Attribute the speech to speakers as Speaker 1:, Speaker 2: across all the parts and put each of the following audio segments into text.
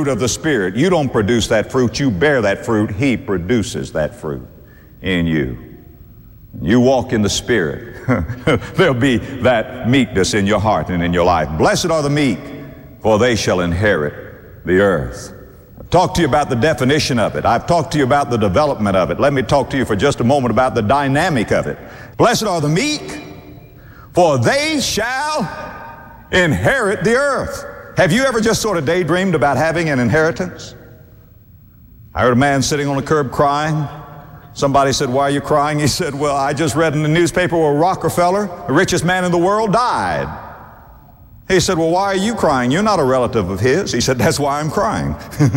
Speaker 1: fruit of the Spirit. You don't produce that fruit. You bear that fruit. He produces that fruit in you. You walk in the Spirit. There'll be that meekness in your heart and in your life. Blessed are the meek, for they shall inherit the earth. I've talked to you about the definition of it. I've talked to you about the development of it. Let me talk to you for just a moment about the dynamic of it. Blessed are the meek, for they shall inherit the earth. Have you ever just sort of daydreamed about having an inheritance? I heard a man sitting on the curb crying. Somebody said, "Why are you crying?" He said, "Well, I just read in the newspaper where Rockefeller, the richest man in the world, died." He said, "Well, why are you crying? You're not a relative of his." He said, "That's why I'm crying."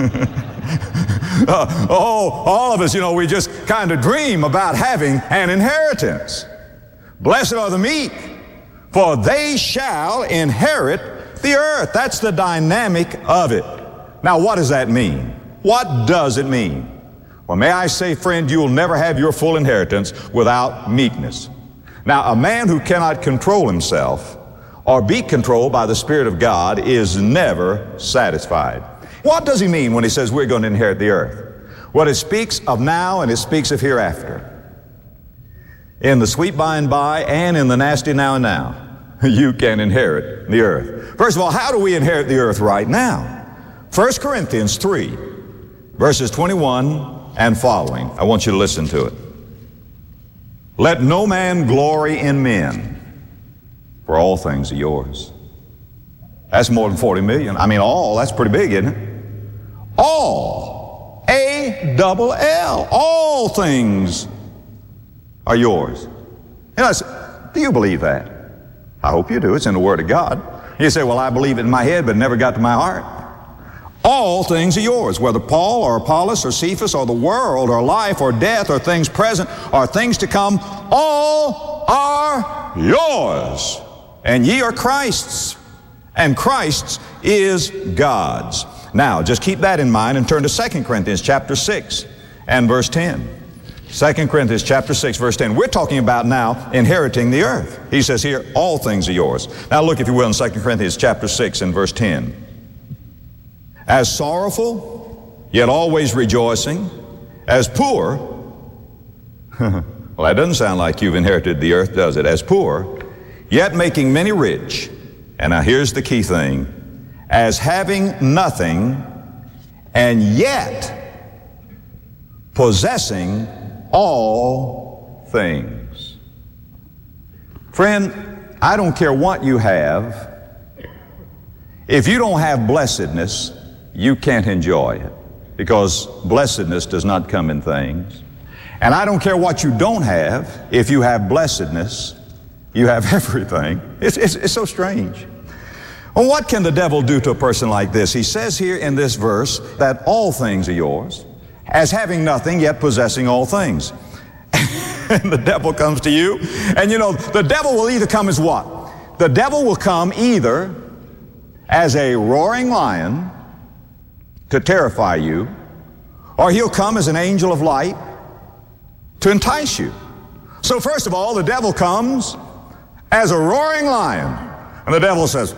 Speaker 1: All of us, we just kind of dream about having an inheritance. Blessed are the meek, for they shall inherit the earth. That's the dynamic of it. Now, what does that mean? What does it mean? Well, may I say, friend, you will never have your full inheritance without meekness. Now, a man who cannot control himself or be controlled by the Spirit of God is never satisfied. What does he mean when he says we're going to inherit the earth? Well, it speaks of now and it speaks of hereafter. In the sweet by and by and in the nasty now and now, you can inherit the earth. First of all, how do we inherit the earth right now? 1 Corinthians 3, verses 21 and following. I want you to listen to it. Let no man glory in men, for all things are yours. That's more than 40 million. All, that's pretty big, isn't it? All, A-double-L, all things are yours. Do you believe that? I hope you do. It's in the Word of God. You say, "Well, I believe it in my head, but it never got to my heart." All things are yours, whether Paul or Apollos or Cephas or the world or life or death or things present or things to come, all are yours. And ye are Christ's, and Christ's is God's. Now, just keep that in mind and turn to 2 Corinthians chapter 6 and verse 10. 2 Corinthians chapter 6, verse 10. We're talking about now inheriting the earth. He says here, all things are yours. Now look, if you will, in 2 Corinthians chapter 6 and verse 10. As sorrowful, yet always rejoicing, as poor. Well, that doesn't sound like you've inherited the earth, does it? As poor, yet making many rich. And now here's the key thing. As having nothing, and yet possessing all things. Friend, I don't care what you have. If you don't have blessedness, you can't enjoy it, because blessedness does not come in things. And I don't care what you don't have. If you have blessedness, you have everything. It's so strange. Well, what can the devil do to a person like this? He says here in this verse that all things are yours, as having nothing, yet possessing all things. And the devil comes to you, and the devil will either come as what? The devil will come either as a roaring lion to terrify you, or he'll come as an angel of light to entice you. So first of all, the devil comes as a roaring lion, and the devil says,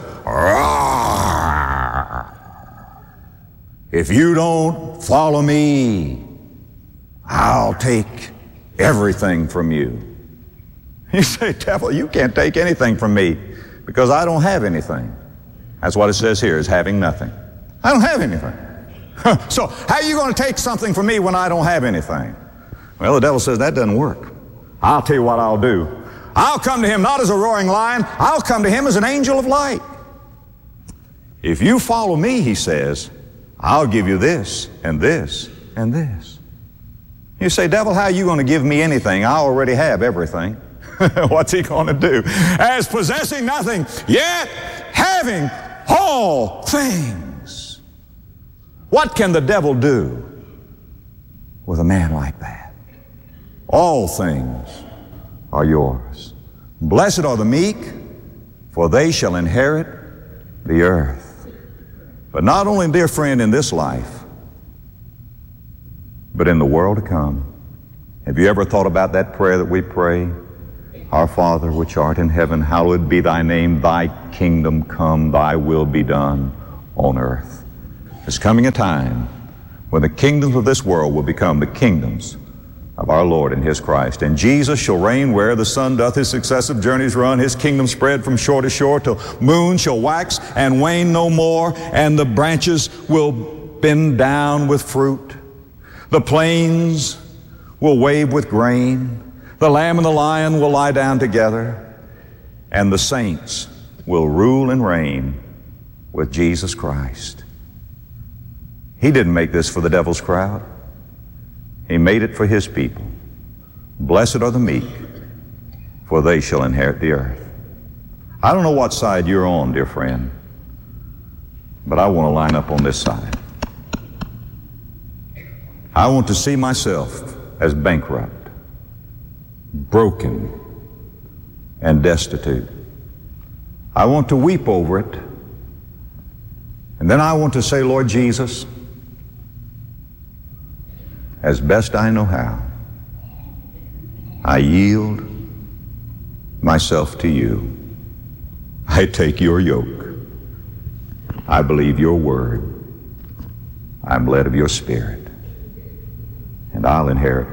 Speaker 1: "Roar. If you don't follow me, I'll take everything from you." You say, "Devil, you can't take anything from me because I don't have anything." That's what it says here, is having nothing. I don't have anything. So how are you going to take something from me when I don't have anything? Well, the devil says that doesn't work. I'll tell you what I'll do. I'll come to him not as a roaring lion. I'll come to him as an angel of light. If you follow me, he says, I'll give you this and this and this. You say, "Devil, how are you going to give me anything? I already have everything." What's he going to do? As possessing nothing, yet having all things. What can the devil do with a man like that? All things are yours. Blessed are the meek, for they shall inherit the earth. But not only, dear friend, in this life, but in the world to come. Have you ever thought about that prayer that we pray? Our Father, which art in heaven, hallowed be thy name. Thy kingdom come, thy will be done on earth There's coming a time when the kingdoms of this world will become the kingdoms of our Lord and His Christ. And Jesus shall reign where the sun doth his successive journeys run. His kingdom spread from shore to shore, till moon shall wax and wane no more, and the branches will bend down with fruit. The plains will wave with grain. The lamb and the lion will lie down together, and the saints will rule and reign with Jesus Christ. He didn't make this for the devil's crowd. He made it for His people. Blessed are the meek, for they shall inherit the earth. I don't know what side you're on, dear friend, but I want to line up on this side. I want to see myself as bankrupt, broken, and destitute. I want to weep over it, and then I want to say, Lord Jesus, as best I know how, I yield myself to you. I take your yoke. I believe your word. I'm led of your spirit. And I'll inherit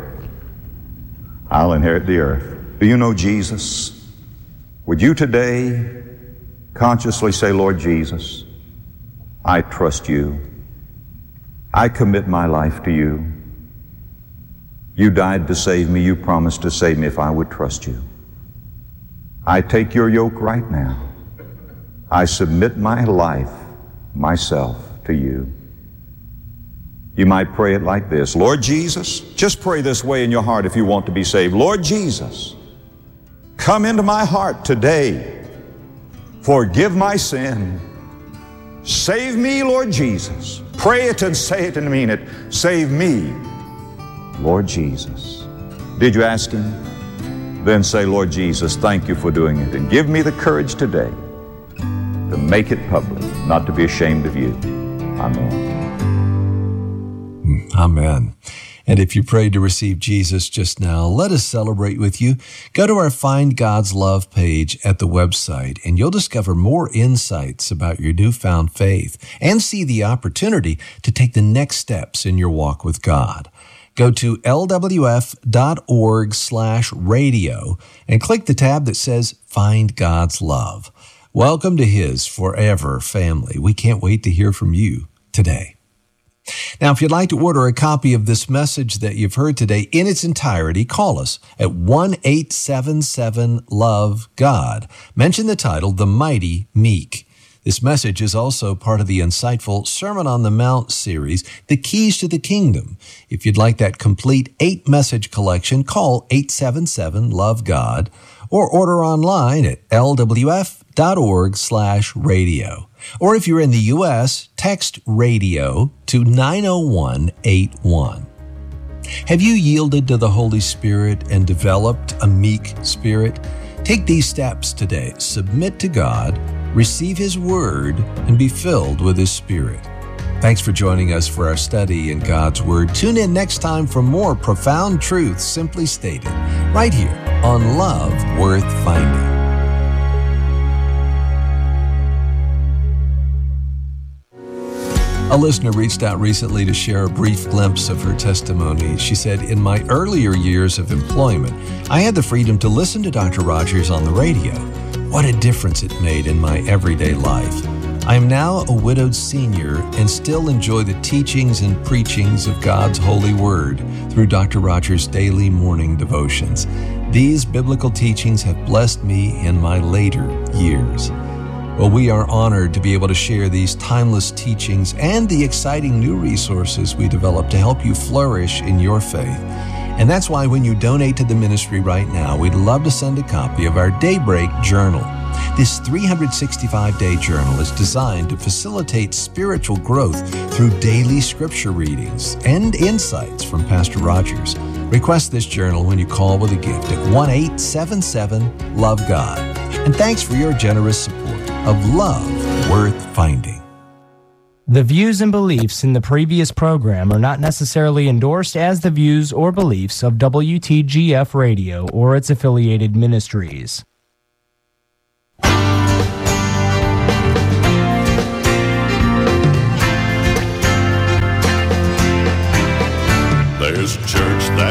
Speaker 1: the earth. Do you know Jesus? Would you today consciously say, Lord Jesus, I trust you. I commit my life to you. You died to save me. You promised to save me if I would trust you. I take your yoke right now. I submit my life, myself, to you. You might pray it like this. Lord Jesus, just pray this way in your heart if you want to be saved. Lord Jesus, come into my heart today. Forgive my sin. Save me, Lord Jesus. Pray it and say it and mean it. Save me, Lord Jesus. Did you ask Him? Then say, Lord Jesus, thank you for doing it. And give me the courage today to make it public, not to be ashamed of you. Amen.
Speaker 2: Amen. And if you prayed to receive Jesus just now, let us celebrate with you. Go to our Find God's Love page at the website, and you'll discover more insights about your newfound faith and see the opportunity to take the next steps in your walk with God. Go to lwf.org/radio and click the tab that says Find God's Love. Welcome to His forever family. We can't wait to hear from you today. Now, if you'd like to order a copy of this message that you've heard today in its entirety, call us at 1-877-LOVE-GOD. Mention the title, The Mighty Meek. This message is also part of the insightful Sermon on the Mount series, The Keys to the Kingdom. If you'd like that complete 8-message collection, call 877-LOVE-GOD or order online at lwf.org/radio. Or if you're in the U.S., text radio to 90181. Have you yielded to the Holy Spirit and developed a meek spirit? Take these steps today. Submit to God, receive His Word, and be filled with His Spirit. Thanks for joining us for our study in God's Word. Tune in next time for more profound truths simply stated, right here on Love Worth Finding. A listener reached out recently to share a brief glimpse of her testimony. She said, in my earlier years of employment, I had the freedom to listen to Dr. Rogers on the radio. What a difference it made in my everyday life. I am now a widowed senior and still enjoy the teachings and preachings of God's holy word through Dr. Rogers' daily morning devotions. These biblical teachings have blessed me in my later years. Well, we are honored to be able to share these timeless teachings and the exciting new resources we develop to help you flourish in your faith. And that's why when you donate to the ministry right now, we'd love to send a copy of our Daybreak Journal. This 365-day journal is designed to facilitate spiritual growth through daily scripture readings and insights from Pastor Rogers. Request this journal when you call with a gift at 1-877-LOVE-GOD. And thanks for your generous support of Love Worth Finding.
Speaker 3: The views and beliefs in the previous program are not necessarily endorsed as the views or beliefs of WTGF Radio or its affiliated ministries.
Speaker 4: There's a church that